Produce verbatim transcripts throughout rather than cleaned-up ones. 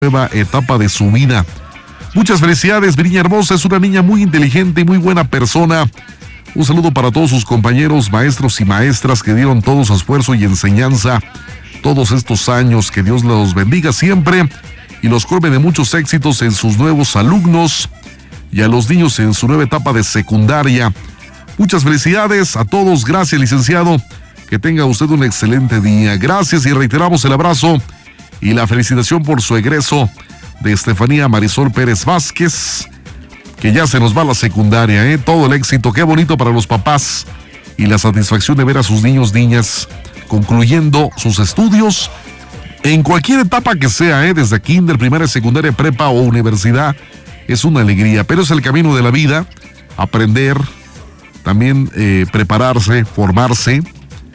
nueva etapa de su vida. Muchas felicidades, mi niña hermosa, es una niña muy inteligente y muy buena persona. Un saludo para todos sus compañeros, maestros y maestras que dieron todo su esfuerzo y enseñanza todos estos años. Que Dios los bendiga siempre y los colme de muchos éxitos en sus nuevos alumnos y a los niños en su nueva etapa de secundaria. Muchas felicidades a todos, gracias, licenciado. Que tenga usted un excelente día. Gracias y reiteramos el abrazo y la felicitación por su egreso de Estefanía Marisol Pérez Vázquez, que ya se nos va a la secundaria, ¿eh? Todo el éxito, qué bonito para los papás y la satisfacción de ver a sus niños, niñas, concluyendo sus estudios en cualquier etapa que sea, ¿eh? Desde kinder, primaria, secundaria, prepa o universidad, es una alegría, pero es el camino de la vida, aprender, también eh, prepararse, formarse,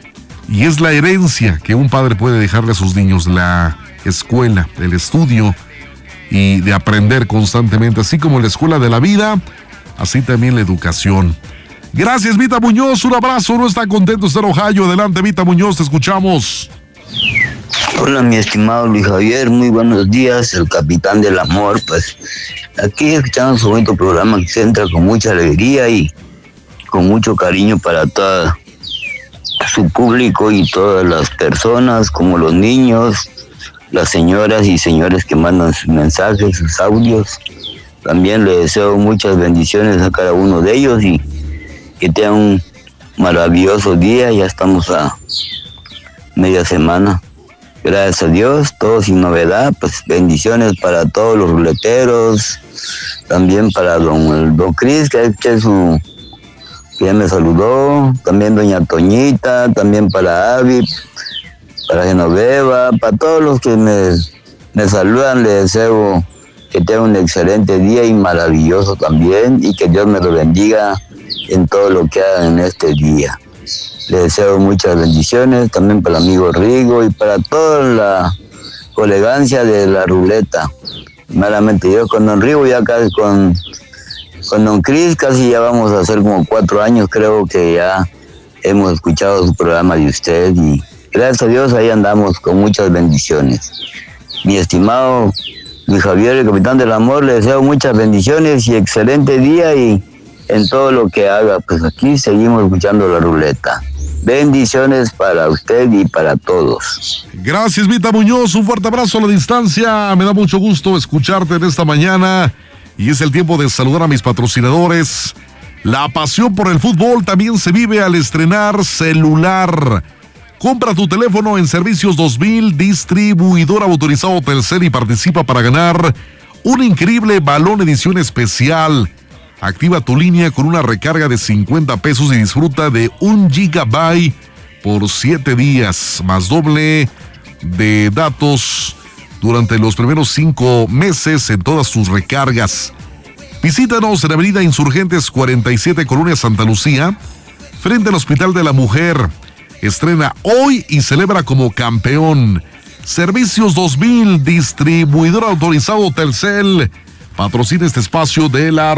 y es la herencia que un padre puede dejarle a sus niños, la escuela, el estudio y de aprender constantemente, así como la escuela de la vida, así también la educación. Gracias, Vita Muñoz, un abrazo, no está contento de estar Ohio. Adelante, Vita Muñoz, te escuchamos. Hola, mi estimado Luis Javier, muy buenos días, el capitán del amor. Pues aquí escuchando su bonito programa que se entra con mucha alegría y con mucho cariño para toda su público y todas las personas, como los niños, las señoras y señores que mandan sus mensajes, sus audios. También le deseo muchas bendiciones a cada uno de ellos y que tengan un maravilloso día. Ya estamos a media semana. Gracias a Dios, todo sin novedad. Pues bendiciones para todos los ruleteros, también para don, don Cris, que es su... que ya me saludó, también doña Toñita, también para Avi, para Genoveva, para todos los que me, me saludan, les deseo que tengan un excelente día y maravilloso también, y que Dios me lo bendiga en todo lo que hagan en este día. Les deseo muchas bendiciones, también para el amigo Rigo y para toda la colegancia de la ruleta. Meramente yo con don Rigo, ya casi con... Con don Cris casi ya vamos a hacer como cuatro años, creo que ya hemos escuchado su programa de usted y gracias a Dios ahí andamos con muchas bendiciones. Mi estimado Luis Javier, el capitán del amor, le deseo muchas bendiciones y excelente día y en todo lo que haga. Pues aquí seguimos escuchando la ruleta. Bendiciones para usted y para todos. Gracias, Vita Muñoz, un fuerte abrazo a la distancia. Me da mucho gusto escucharte en esta mañana. Y es el tiempo de saludar a mis patrocinadores. La pasión por el fútbol también se vive al estrenar celular. Compra tu teléfono en Servicios dos mil, distribuidor autorizado Telcel, y participa para ganar un increíble balón edición especial. Activa tu línea con una recarga de cincuenta pesos y disfruta de un gigabyte por siete días, más doble de datos durante los primeros cinco meses en todas sus recargas. Visítanos en Avenida Insurgentes cuarenta y siete, Colonia Santa Lucía, frente al Hospital de la Mujer. Estrena hoy y celebra como campeón. Servicios dos mil, distribuidor autorizado Telcel, patrocina este espacio de la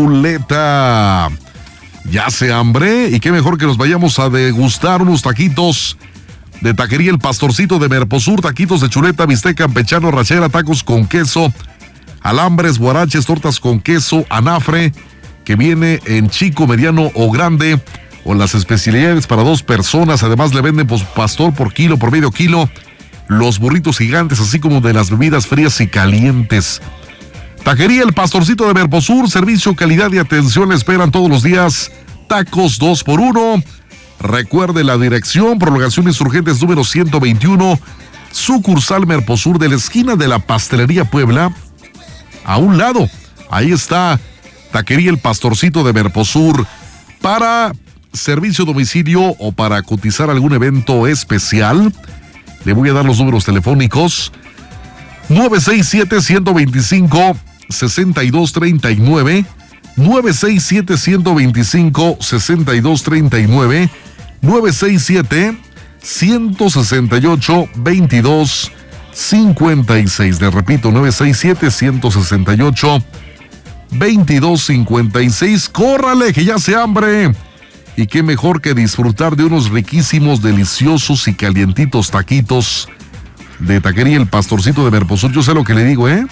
ruleta. Ya se hambre y qué mejor que nos vayamos a degustar unos taquitos de Taquería El Pastorcito de Merposur, taquitos de chuleta, bistec campechano, rachera, tacos con queso, alambres, guaraches, tortas con queso, anafre, que viene en chico, mediano o grande, o las especialidades para dos personas. Además le venden pues, pastor por kilo, por medio kilo, los burritos gigantes, así como de las bebidas frías y calientes. Taquería El Pastorcito de Merposur, servicio, calidad y atención le esperan todos los días. Tacos dos por uno. Recuerde la dirección, Prolongación Insurgentes número ciento veintiuno, sucursal Merposur, de la esquina de la Pastelería Puebla, a un lado. Ahí está Taquería El Pastorcito de Merposur. Para servicio a domicilio o para cotizar algún evento especial, le voy a dar los números telefónicos: nueve seis siete, uno dos cinco, seis dos tres nueve, nueve seis siete, uno dos cinco, seis dos tres nueve, nueve seis siete, uno seis ocho, veintidós cincuenta y seis. Les repito, nueve seis siete, uno seis ocho, veintidós cincuenta y seis. Córrale, que ya se hambre. Y qué mejor que disfrutar de unos riquísimos, deliciosos y calientitos taquitos de Taquería El Pastorcito de Merposur. Yo sé lo que le digo, ¿eh?